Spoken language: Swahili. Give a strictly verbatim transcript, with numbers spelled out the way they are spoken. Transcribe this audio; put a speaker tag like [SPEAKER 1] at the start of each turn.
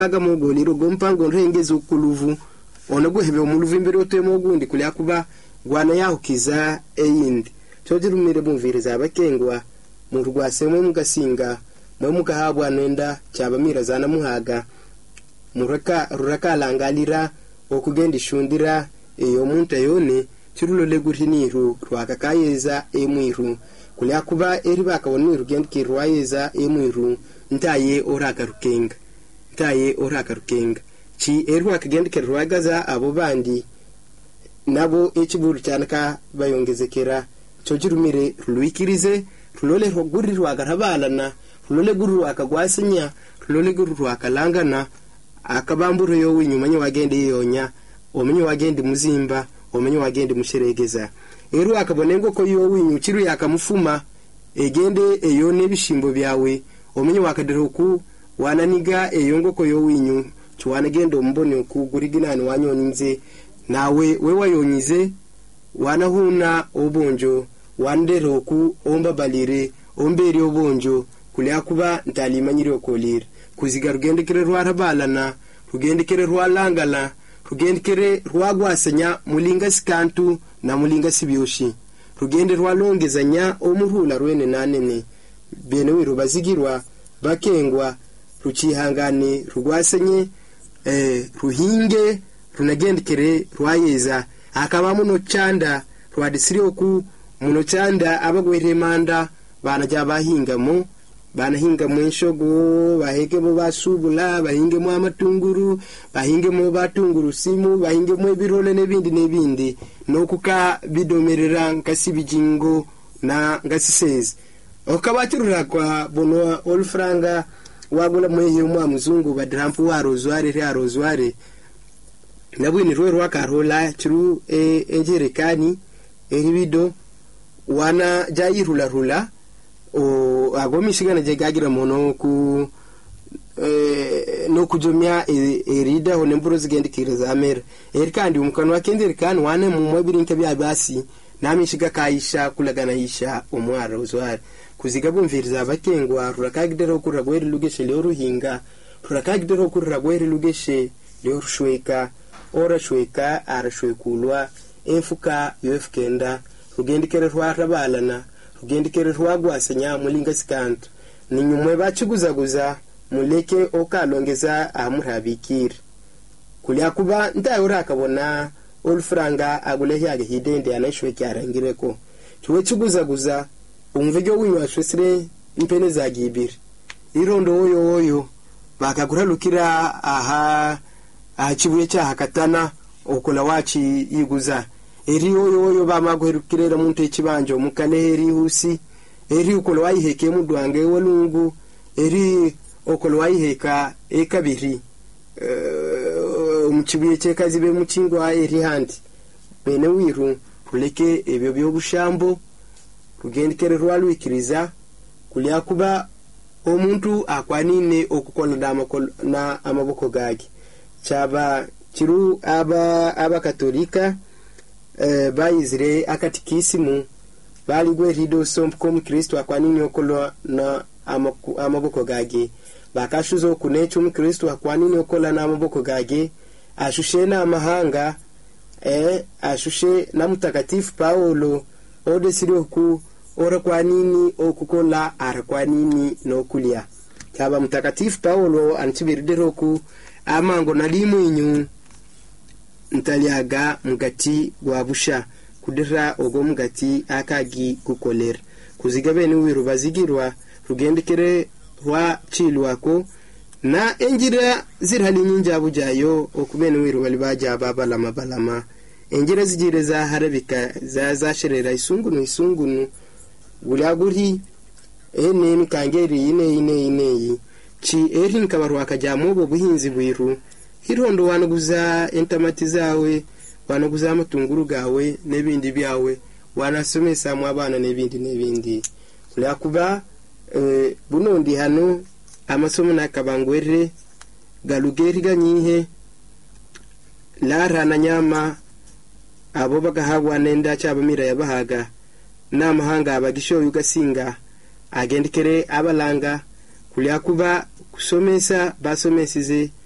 [SPEAKER 1] aga mugoliro gompango nrengeze ukuluvu onago hebe omuluvu imbere otemo gundi kulya kuba gwana yahukiza eyindi chojirumire bumviriza abakengwa mu rwasemwe mugasinga mwe mukahabwa nenda cyabamira zana muhaga muraka ruraka langalira okugenda ishundira eyo muntu yone kirulole guriniru rwakakayeza emwiru kulya kuba eri bakabona rugenda kirwayeza emwiru ntaye oraka rukenga ntaye oraka rukenga chi erwa kagenda kirwagaza abo bandi nabo ekiburu cyanaka bayongezekera chojirumire rulwikirize rulole roguri rwagarabalana rulole guru rwakagwasinya rulole guru rwakalangana akabamburo yo winyumanye wagende yonya omenye wagende muzimba omenye wagende musheregeza eru akabonengo ko yo winyukiru yakamufuma egende eyo nebishimbo byawe omenye wakaderoku wananiga eyongo ko yo winyu chwana gende ombone okuguriginani wanyoninze nawe we wayonyize wanahuna obonjo wanderoku omba balire omberi obonjo kulya kuba ntalimanyire okolira kuziga rugendekere rwarabalana rugendekere rwalangala rugendekere rwagwasenya mulinga sikantu na mulinga sibyoshi rugende rwalongezanya omuhula rwene nanene bene wiro bazigirwa bakengwa rucihangane rugwasenye eh ruhinge runagendekere rwayeza akaba muno chanda rwadisirioku muno chanda abagwere manda banaja bahingamo banahinga mwenshogo baheke mu basubula bahinge mu amatunguru bahinge mu batunguru simu bahinge mu birole nebindi nebindi nokuka bidomerera nkasibijingo na ngasiseze okabatirura kwa bono olfranga wagula mweyo mu amuzungu badrampu warozware ri arozware nabwini rwe rwakarola chiru e enjerekani eribido wana jayirula rula o agomishigana je gagira mono ku eh no kujomya erida one mburo zigendikire za mer erikandi umukano wakendere kan wane mu mwabirinke bya basi namishiga kayisha kulagana isha omwara uzwari kuziga bumviriza abakengwa rurakagidero kuragwere lugeshe lyo ruhinga rurakagidero kuragwere lugeshe lyo rushweka ora shweka arashwekulwa efuka yofkenda rugendikere rwarabalana rugendekere rwagwasenya mulinga sikantu ninyumwe bachiguzaguza muleke okalongeza amurabikira kulya kuba ndayora akabona olfranga agule yage hidende anashwe kyarangireko tuwe chiguzaguza umvege winywa shwesire impene za gibiri irondo oyo oyo bakagura lukira aha achibuye cyaha katana okola wachi iguza eri oyo oyo bamagwerukirera muntu ekibanjo mukaneri husi eri ukola wayiheke mudwange walungu eri okola wayiheka ekabiri umuchibuye cyekazi be muchingwa eri handi bene wiru kuleke ebyo byo bushambo rugendekere rwalwikiriza kulya kuba omuntu akwanine okukola ndamakolo na amaboko gage chaba kiru aba abakatolika eh bayizire akatikisimu bali gwe rido somp kom Kristo akwanini okolo na amaboko gage bakashuzo kunecho mu Kristo akwanini okola na amaboko gage ashushe na amahanga eh ashushe na mtakatifu Paulo odesirio ku ora kwanini okukola ara kwanini nokulia kaba mtakatifu Paulo antibiridero ku amango nalimu inyu ntaliaga mugati gwabusha kudira ogo mugati akagi kukolera kuzigabe ni wiru bazigirwa rugendekere rwa chilwako na enjira zirhali nyinja bujayo okubene wiru walibaja babalama balama enjira zigireza harabika za zasherera isungunu isungunu gulaguri ene mikangeri ine ine ine chi erin kabarwa kajamo bo buhinzi bwiru hirondo wanaguza entamati zawe wanaguza amatunguru gawe nebindi byawe wanasomesa mu abana nebindi nebindi kulya kuba e, bunondi hano amasomo nakabangwere galugeri ganyihe lara na nyama abo bagahabwa nenda cyabamira yabahaga namahanga abagisho yugasinga agendekere abalanga kulya kuba kusomesa basomesize